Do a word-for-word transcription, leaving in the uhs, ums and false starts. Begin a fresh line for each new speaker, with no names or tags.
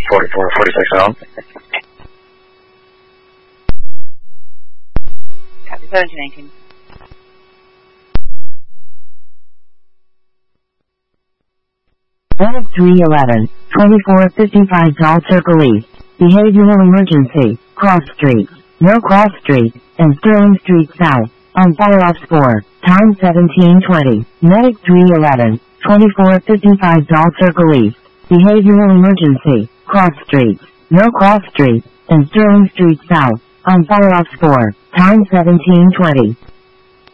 forty-four forty-six home.
Copy, seventeen eighteen.
Medic three eleven, twenty-four fifty-five Doll Circle East. Behavioral emergency. Cross Street. No Cross Street, and Sterling Street South. On follow-up score. Time seventeen twenty. Medic three eleven, twenty-four fifty-five Doll Circle East. Behavioral emergency. Cross Street. No Cross Street, and Sterling Street South. On follow-up score. Time seventeen twenty.